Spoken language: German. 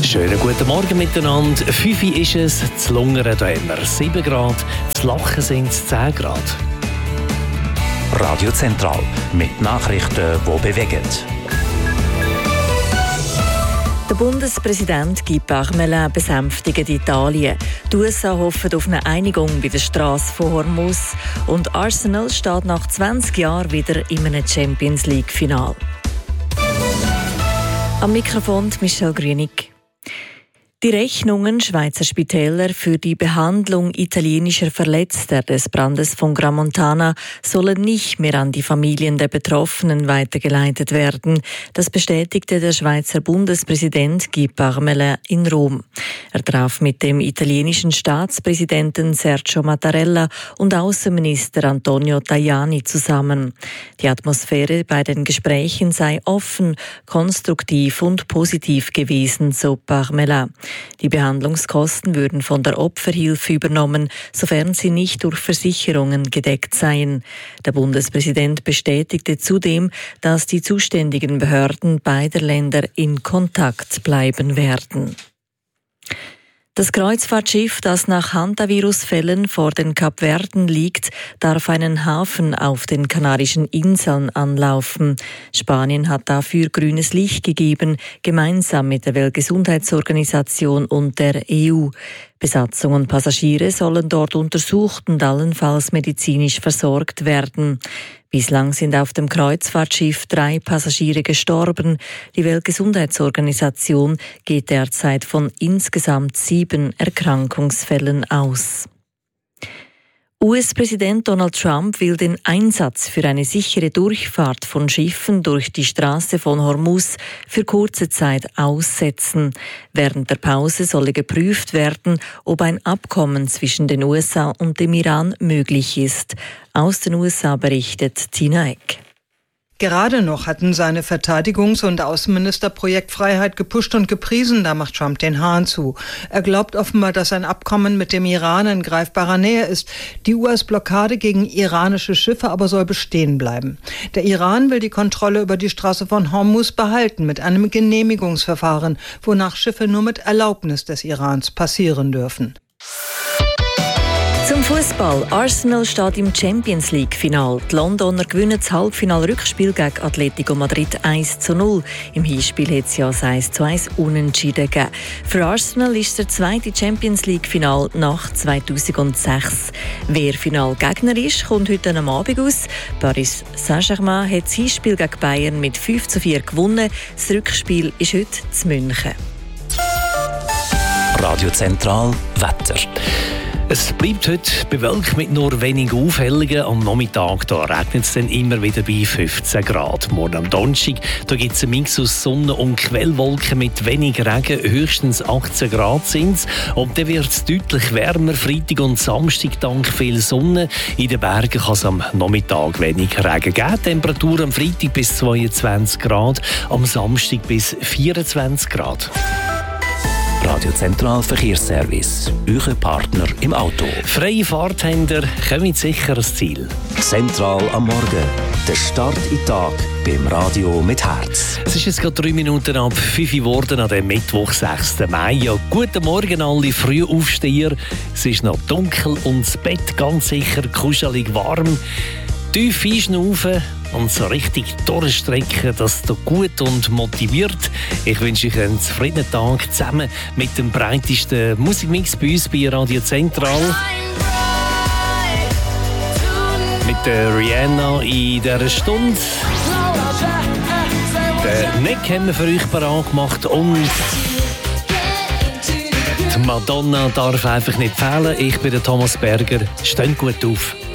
Schönen guten Morgen miteinander. 5 Uhr ist es, zu Lungern haben wir 7 Grad, zu Lachen sind es 10 Grad. Radio Zentral mit Nachrichten, die bewegen. Der Bundespräsident Guy Parmelin besänftigt Italien. Die USA hoffen auf eine Einigung bei der Straße von Hormuz. Und Arsenal steht nach 20 Jahren wieder in einem Champions-League-Final. Am Mikrofon Michelle Grünig. Die Rechnungen Schweizer Spitäler für die Behandlung italienischer Verletzter des Brandes von Gramontana sollen nicht mehr an die Familien der Betroffenen weitergeleitet werden. Das bestätigte der Schweizer Bundespräsident Guy Parmelin in Rom. Er traf mit dem italienischen Staatspräsidenten Sergio Mattarella und Außenminister Antonio Tajani zusammen. Die Atmosphäre bei den Gesprächen sei offen, konstruktiv und positiv gewesen, so Parmelin. Die Behandlungskosten würden von der Opferhilfe übernommen, sofern sie nicht durch Versicherungen gedeckt seien. Der Bundespräsident bestätigte zudem, dass die zuständigen Behörden beider Länder in Kontakt bleiben werden. Das Kreuzfahrtschiff, das nach Hantavirus-Fällen vor den Kapverden liegt, darf einen Hafen auf den Kanarischen Inseln anlaufen. Spanien hat dafür grünes Licht gegeben, gemeinsam mit der Weltgesundheitsorganisation und der EU. Besatzung und Passagiere sollen dort untersucht und allenfalls medizinisch versorgt werden. Bislang sind auf dem Kreuzfahrtschiff 3 Passagiere gestorben. Die Weltgesundheitsorganisation geht derzeit von insgesamt 7 Erkrankungsfällen aus. US-Präsident Donald Trump will den Einsatz für eine sichere Durchfahrt von Schiffen durch die Straße von Hormuz für kurze Zeit aussetzen. Während der Pause solle geprüft werden, ob ein Abkommen zwischen den USA und dem Iran möglich ist. Aus den USA berichtet Tina Eck. Gerade noch hatten seine Verteidigungs- und Außenminister Projektfreiheit gepusht und gepriesen, da macht Trump den Hahn zu. Er glaubt offenbar, dass ein Abkommen mit dem Iran in greifbarer Nähe ist. Die US-Blockade gegen iranische Schiffe aber soll bestehen bleiben. Der Iran will die Kontrolle über die Straße von Hormuz behalten mit einem Genehmigungsverfahren, wonach Schiffe nur mit Erlaubnis des Irans passieren dürfen. Zum Fußball. Arsenal steht im Champions-League-Final. Die Londoner gewinnen das Halbfinal-Rückspiel gegen Atletico Madrid 1:0. Im Hinspiel hat es ja 1:1 unentschieden gegeben. Für Arsenal ist es der zweite Champions-League-Final nach 2006. Wer Finalgegner ist, kommt heute am Abend aus. Paris Saint-Germain hat das Hinspiel gegen Bayern mit 5:4 gewonnen. Das Rückspiel ist heute in München. Radio Zentral Wetter. Es bleibt heute bewölkt mit nur wenigen Aufhellungen. Am Nachmittag regnet es dann immer wieder bei 15 Grad. Morgen am Donnerstag gibt es einen Mix aus Sonne- und Quellwolken mit wenig Regen. Höchstens 18 Grad sind es. Und dann wird es deutlich wärmer. Freitag und Samstag dank viel Sonne. In den Bergen kann es am Nachmittag wenig Regen geben. Temperatur am Freitag bis 22 Grad, am Samstag bis 24 Grad. Radio Zentral Verkehrsservice. Euer Partner im Auto. Freie Fahrthänder kommen sicher ans Ziel. Zentral am Morgen. Der Start in den Tag beim Radio mit Herz. Es ist jetzt gerade 3 Minuten ab 5 Uhr geworden an dem Mittwoch, 6. Mai. Ja, guten Morgen alle Frühaufsteher. Es ist noch dunkel und das Bett ganz sicher kuschelig warm. Tief einschnaufen und so richtig durchstrecken, dass du gut und motiviert. Ich wünsche euch einen zufriedenen Tag zusammen mit dem breitesten Musikmix bei uns bei Radio Zentral. Mit der Rihanna in dieser Stunde. Den Nick haben wir für euch parat gemacht und die Madonna darf einfach nicht fehlen. Ich bin der Thomas Berger. Steht gut auf.